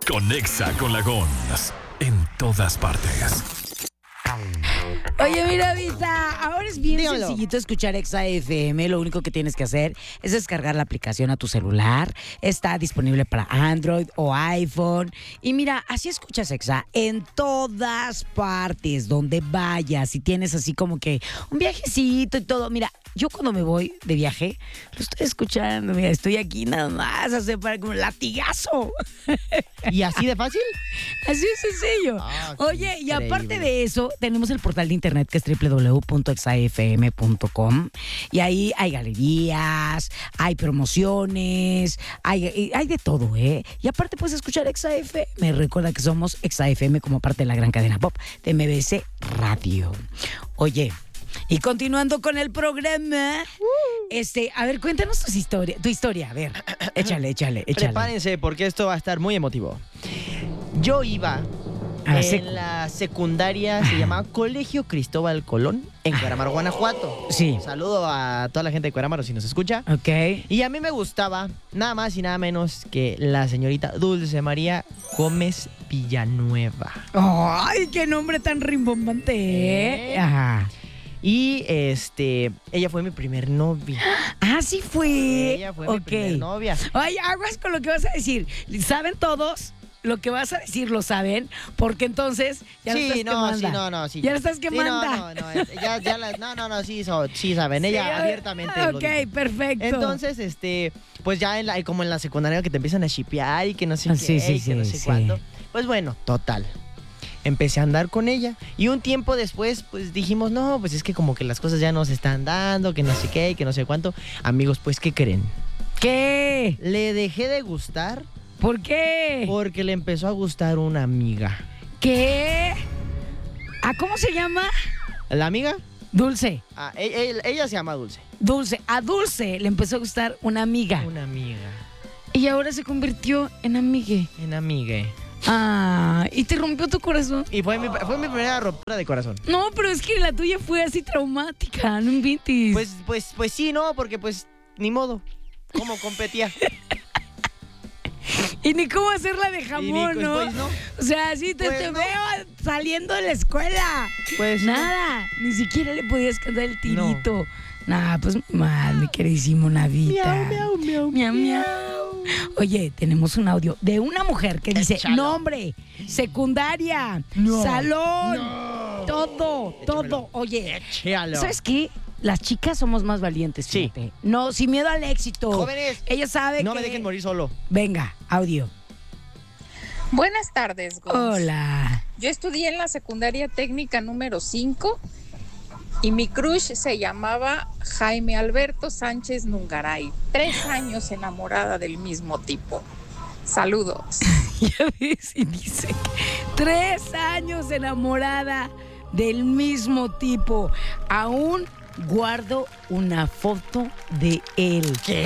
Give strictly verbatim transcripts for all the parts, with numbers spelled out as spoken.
con Exa con la Gons. En todas partes. Oye, mira, Vita, ahora es bien Dígalo. sencillito escuchar Exa F M. Lo único que tienes que hacer es descargar la aplicación a tu celular. Está disponible para Android o iPhone. Y mira, así escuchas Exa en todas partes, donde vayas. Si tienes así como que un viajecito y todo. Mira, yo cuando me voy de viaje, lo estoy escuchando. Mira, estoy aquí nada más, así para como un latigazo. ¿Y así de fácil? Así es sencillo. Ah, qué Oye, y aparte increíble. de eso, tenemos el portal de internet que es doble u doble u doble u punto exa f m punto com y ahí hay galerías, hay promociones, hay, hay de todo, ¿eh? Y aparte puedes escuchar Exa F M. Recuerda que somos Exa F M como parte de la gran cadena pop de M B S Radio. Oye, y continuando con el programa, este, a ver, cuéntanos tu historia, tu historia, a ver, échale, échale, échale. Prepárense porque esto va a estar muy emotivo. Yo iba A la en secu. la secundaria, se llamaba Colegio Cristóbal Colón, en Cuerámaro, Guanajuato. Sí. Saludo a toda la gente de Cuerámaro si nos escucha. Ok. Y a mí me gustaba nada más y nada menos que la señorita Dulce María Gómez Villanueva. ¡Ay, qué nombre tan rimbombante! ¿eh? ¿Eh? Ajá. Y este, ella fue mi primer novia. Ah, sí fue. Ella fue mi Ok. primer novia. Ay, aguas con lo que vas a decir. ¿Saben todos? Lo que vas a decir lo saben, porque entonces ya lo Sí, estás no, quemando. sí, no, no, sí. Ya lo estás Sí, quemando. no, no, no, es- ya, ya la- no, no, no, sí, so- sí saben, ella Sí, abiertamente lo Ok, dijo. perfecto. Entonces, este, pues ya en la, como en la secundaria que te empiezan a shipear y que no sé Ah, qué, sí, sí, y que no sí, sé sí. cuánto. Pues bueno, total. Empecé a andar con ella y un tiempo después, pues dijimos, no, pues es que como que las cosas ya no se están dando, que no sé qué, y que no sé cuánto. Amigos, pues, ¿qué creen? ¿Qué? Le dejé de gustar ¿Por qué? porque le empezó a gustar una amiga. ¿Qué? ¿A cómo se llama? ¿La amiga? Dulce. Ah, e- e- ella se llama Dulce. Dulce. A Dulce le empezó a gustar una amiga. Una amiga. Y ahora se convirtió en amigue. En amiga. Ah, y te rompió tu corazón. Y fue mi, fue mi primera ruptura de corazón. No, pero es que la tuya fue así traumática, no inventes. Pues, pues, pues sí, no, porque pues ni modo. ¿Cómo competía? Y ni cómo hacerla de jamón, Y ni- ¿no? pues, no. O sea, así te, Pues, te no. veo saliendo de la escuela. Pues Nada, ni siquiera le podías cantar el tirito. Nada, pues mal, mi queridísimo Navita. Miau, miau, miau, Miau, miau. Oye, tenemos un audio de una mujer que dice Échalo. nombre, secundaria, No. salón, No. todo, todo. Échamelo. Oye, Échalo. ¿sabes qué? Las chicas somos más valientes, Sí. fíjate. No, sin miedo al éxito. Jóvenes, Ella sabe no que... me dejen morir solo. Venga, audio. Buenas tardes, Gons. Hola. Yo estudié en la secundaria técnica número cinco y mi crush se llamaba Jaime Alberto Sánchez Nungaray. Tres años enamorada del mismo tipo. Saludos. Ya ves, y dice, tres años enamorada del mismo tipo. Aún guardo una foto de él. ¿Qué?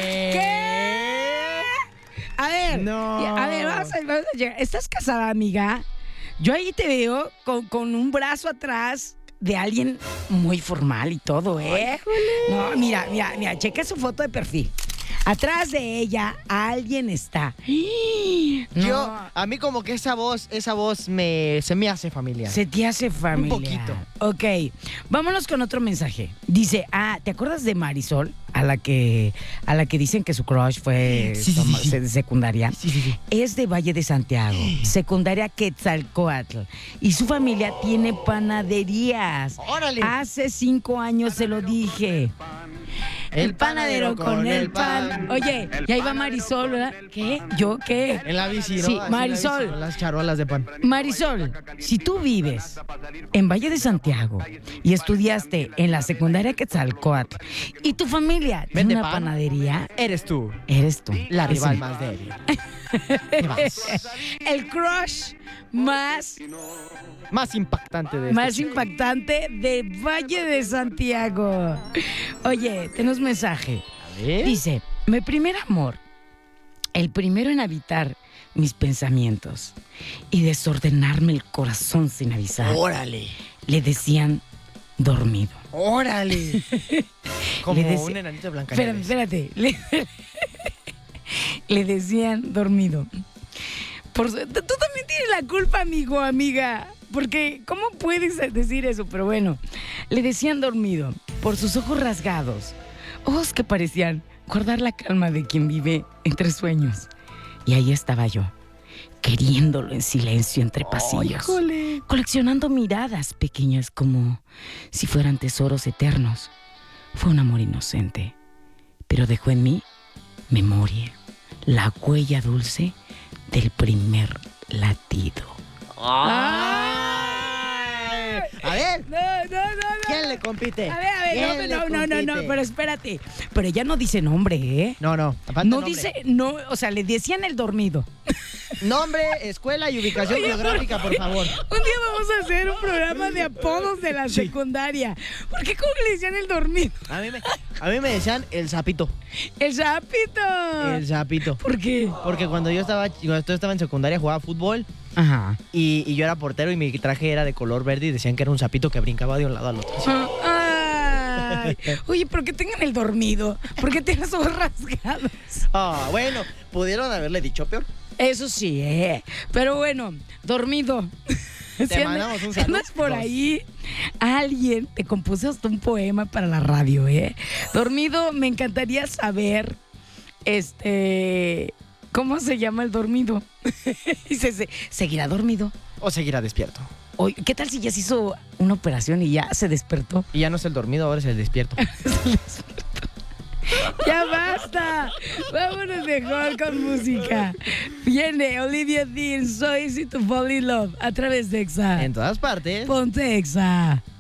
¿Qué? A ver, No. ya, a ver, vamos a, vamos a llegar. ¿Estás casada, amiga? Yo ahí te veo con, con un brazo atrás de alguien muy formal y todo, ¿eh? No, mira, mira, mira, checa su foto de perfil. Atrás de ella alguien está. No, Yo, a mí como que esa voz, esa voz me, se me hace familiar. se te hace familiar. poquito. Ok, vámonos con otro mensaje. Dice, ah, ¿te acuerdas de Marisol? A la que, a la que dicen que su crush fue Sí, sí, toma- sí, sí. de secundaria. Sí, sí, sí. Es de Valle de Santiago, secundaria Quetzalcóatl. Y su familia tiene panaderías. ¡Órale! Hace cinco años se lo dije. El panadero con el pan. Oye, y ahí va Marisol, ¿verdad? ¿Qué? ¿Yo qué? En la bici, ¿no? Sí, Así en la Marisol. bici, con las charolas de pan. Marisol, si tú vives en Valle de Santiago y estudiaste en la secundaria Quetzalcóatl y tu familia tiene ¿Vende una pan? panadería, Eres tú, eres tú. la Ese. rival más débil. ¿Qué más? El crush más, Más impactante de más este chico. impactante de Valle de Santiago. Oye, tenemos mensaje. A ver. Dice, mi primer amor, el primero en habitar mis pensamientos y desordenarme el corazón sin avisar, Órale. le decían dormido. Órale. Como Le decía- un enanito de Blanca Espérate, espérate. Le, le decían dormido. Por su- tú también tienes la culpa, amigo, amiga. Porque, ¿cómo puedes decir eso? Pero bueno, le decían dormido, por sus ojos rasgados, ojos que parecían guardar la calma de quien vive entre sueños. Y ahí estaba yo, queriéndolo en silencio entre pasillos, ¡Híjole! coleccionando miradas pequeñas como si fueran tesoros eternos. Fue un amor inocente, pero dejó en mí memoria, la huella dulce del primer latido. ¡Ay! A ver, No, no, no, no. ¿quién le compite? A ver, a ver, ¿Quién no, le no, no, no, no, compite? pero espérate. Pero ella no dice nombre, ¿eh? No, no, falta No nombre. dice, no, o sea, le decían el dormido. Nombre, escuela y ubicación Oye, geográfica, por favor. Un día vamos a hacer un programa de apodos de la secundaria. ¿Por qué cómo le decían el dormido? A mí me, a mí me decían el sapito. El sapito. El sapito. ¿Por qué? Porque cuando yo estaba, cuando yo estaba en secundaria jugaba fútbol Ajá. y, y yo era portero y mi traje era de color verde y decían que era un sapito que brincaba de un lado al otro. Ay. Oye, ¿por qué tengan el dormido? ¿Por qué tienes ojos rasgados? Ah, bueno, pudieron haberle dicho peor. Eso sí, ¿eh? Pero bueno, dormido. Te Si andas- mandamos un si saludo. andas por ahí, alguien te compuso hasta un poema para la radio, ¿eh? Dormido, me encantaría saber, este, ¿cómo se llama el dormido? Y se, se- ¿seguirá dormido? O seguirá despierto. Oye, ¿qué tal si ya se hizo una operación y ya se despertó? Y ya no es el dormido, ahora es el despierto. ¡Ya basta! Vámonos mejor con música. Viene Olivia Dean, So Easy to Fall in Love, a través de Exa. En todas partes. Ponte Exa.